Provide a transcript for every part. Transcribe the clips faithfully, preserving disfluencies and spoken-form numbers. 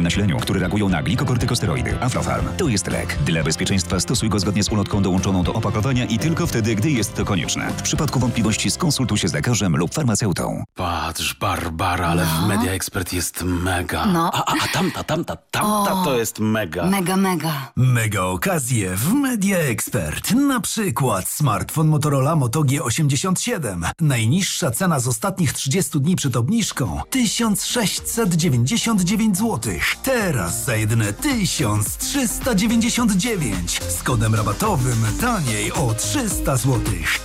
nasileniu, które reagują na glikokortykosteroidy. Aflofarm to jest lek. Dla bezpieczeństwa stosuj go zgodnie z ulotką dołączoną do opakowania i tylko wtedy, gdy jest to konieczne. W przypadku wątpliwości skonsultuj się z lekarzem lub farmaceutą. Patrz, Barbara, ale no. w Media Expert jest mega. No. A, a, a tamta, tamta, tamta o, to jest mega. Mega, mega. Mega okazje w Media Expert. Na przykład smartfon Motorola Moto G osiemdziesiąt siedem. Najniższa cena z ostatnich trzydziestu dni przed obniżką tysiąc sześćset dziewięćdziesiąt dziewięć złotych. Teraz za jedyne tysiąc trzysta dziewięćdziesiąt dziewięć. Z kodem rabatowym taniej o trzysta złotych.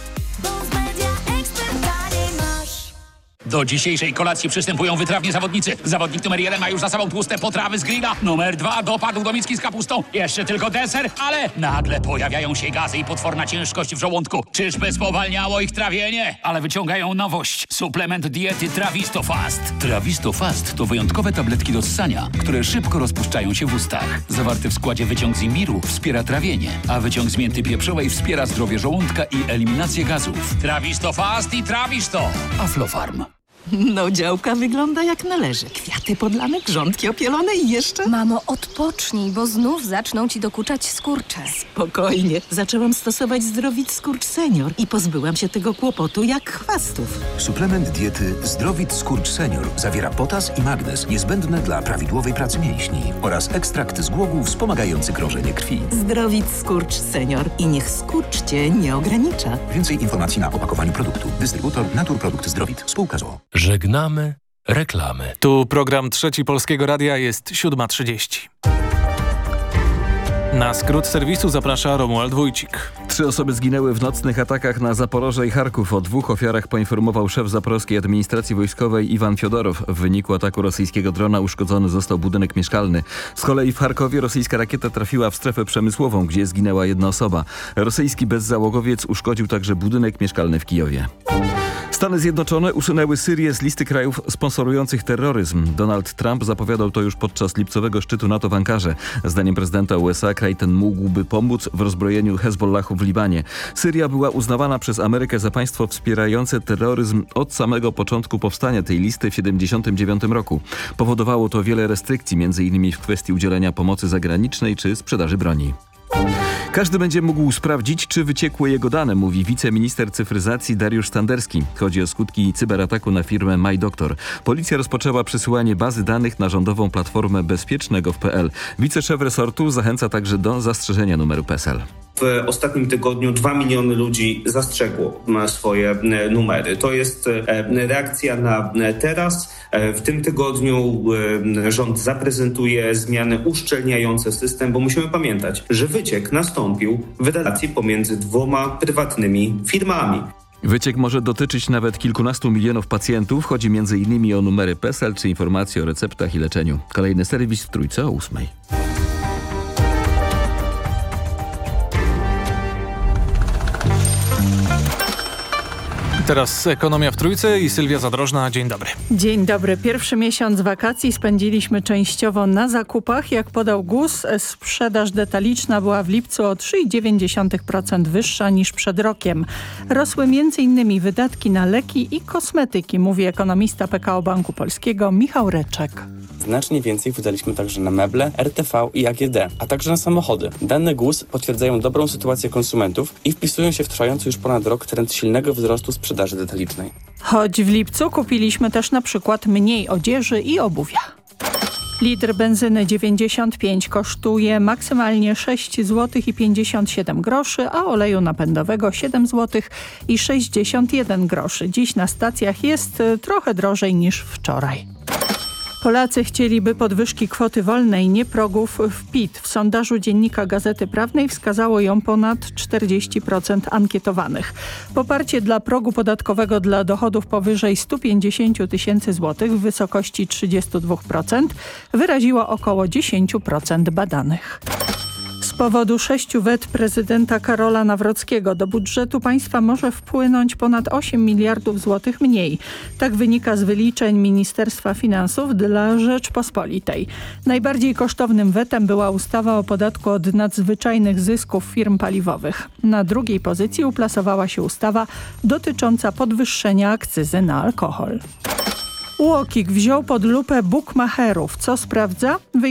Do dzisiejszej kolacji przystępują wytrawni zawodnicy. Zawodnik numer jeden ma już za sobą tłuste potrawy z grilla. Numer dwa dopadł do miski z kapustą. Jeszcze tylko deser, ale nagle pojawiają się gazy i potworna ciężkość w żołądku. Czyżby spowalniało ich trawienie? Ale wyciągają nowość. Suplement diety Trawisto Fast. Trawisto Fast to wyjątkowe tabletki do ssania, które szybko rozpuszczają się w ustach. Zawarty w składzie wyciąg z imbiru wspiera trawienie, a wyciąg z mięty pieprzowej wspiera zdrowie żołądka i eliminację gazów. Trawisto Fast i Trawisto. Aflofarm. No, działka wygląda jak należy. Kwiaty podlane, grządki opielone i jeszcze... Mamo, odpocznij, bo znów zaczną ci dokuczać skurcze. Spokojnie. Zaczęłam stosować Zdrowit Skurcz Senior i pozbyłam się tego kłopotu jak chwastów. Suplement diety Zdrowit Skurcz Senior zawiera potas i magnez niezbędne dla prawidłowej pracy mięśni oraz ekstrakt z głogów wspomagający krążenie krwi. Zdrowit Skurcz Senior i niech skurcz cię nie ogranicza. Więcej informacji na opakowaniu produktu. Dystrybutor Naturprodukt Zdrowit. Spółka z o o. Żegnamy reklamy. Tu program Trzeci Polskiego Radia, jest siódma trzydzieści. Na skrót serwisu zaprasza Romuald Wójcik. Trzy osoby zginęły w nocnych atakach na Zaporoże i Charków. O dwóch ofiarach poinformował szef zaporowskiej administracji wojskowej Iwan Fiodorow. W wyniku ataku rosyjskiego drona uszkodzony został budynek mieszkalny. Z kolei w Charkowie rosyjska rakieta trafiła w strefę przemysłową, gdzie zginęła jedna osoba. Rosyjski bezzałogowiec uszkodził także budynek mieszkalny w Kijowie. Stany Zjednoczone usunęły Syrię z listy krajów sponsorujących terroryzm. Donald Trump zapowiadał to już podczas lipcowego szczytu NATO w Ankarze. Zdaniem prezydenta U S A kraj ten mógłby pomóc w rozbrojeniu Hezbollahu w Libanie. Syria była uznawana przez Amerykę za państwo wspierające terroryzm od samego początku powstania tej listy w tysiąc dziewięćset siedemdziesiątym dziewiątym roku. Powodowało to wiele restrykcji, między innymi w kwestii udzielenia pomocy zagranicznej czy sprzedaży broni. Każdy będzie mógł sprawdzić, czy wyciekły jego dane, mówi wiceminister cyfryzacji Dariusz Standerski. Chodzi o skutki cyberataku na firmę MyDoktor. Policja rozpoczęła przesyłanie bazy danych na rządową platformę bezpiecznego kropka p l. Wiceszef resortu zachęca także do zastrzeżenia numeru P E S E L. W ostatnim tygodniu dwa miliony ludzi zastrzegło swoje numery. To jest reakcja na teraz. W tym tygodniu rząd zaprezentuje zmiany uszczelniające system, bo musimy pamiętać, że wyciek nastąpił w relacji pomiędzy dwoma prywatnymi firmami. Wyciek może dotyczyć nawet kilkunastu milionów pacjentów. Chodzi między innymi o numery P E S E L czy informacje o receptach i leczeniu. Kolejny serwis w Trójce o ósmej. Teraz ekonomia w Trójce i Sylwia Zadrożna. Dzień dobry. Dzień dobry. Pierwszy miesiąc wakacji spędziliśmy częściowo na zakupach. Jak podał G U S, sprzedaż detaliczna była w lipcu o trzy przecinek dziewięć procent wyższa niż przed rokiem. Rosły między innymi wydatki na leki i kosmetyki, mówi ekonomista P K O Banku Polskiego Michał Reczek. Znacznie więcej wydaliśmy także na meble, R T V i A G D, a także na samochody. Dane G U S potwierdzają dobrą sytuację konsumentów i wpisują się w trwający już ponad rok trend silnego wzrostu sprzedaży detalicznej. Choć w lipcu kupiliśmy też na przykład mniej odzieży i obuwia. Litr benzyny dziewięćdziesiąt pięć kosztuje maksymalnie sześć złotych i pięćdziesiąt siedem groszy, a oleju napędowego siedem złotych i sześćdziesiąt jeden groszy. Dziś na stacjach jest trochę drożej niż wczoraj. Polacy chcieliby podwyżki kwoty wolnej, nie progów w P I T. W sondażu Dziennika Gazety Prawnej wskazało ją ponad czterdzieści procent ankietowanych. Poparcie dla progu podatkowego dla dochodów powyżej stu pięćdziesięciu tysięcy złotych w wysokości trzydzieści dwa procent wyraziło około dziesięć procent badanych. Z powodu sześciu wet prezydenta Karola Nawrockiego do budżetu państwa może wpłynąć ponad osiem miliardów złotych mniej. Tak wynika z wyliczeń Ministerstwa Finansów dla Rzeczpospolitej. Najbardziej kosztownym wetem była ustawa o podatku od nadzwyczajnych zysków firm paliwowych. Na drugiej pozycji uplasowała się ustawa dotycząca podwyższenia akcyzy na alkohol. UOKiK wziął pod lupę bukmacherów. Co sprawdza?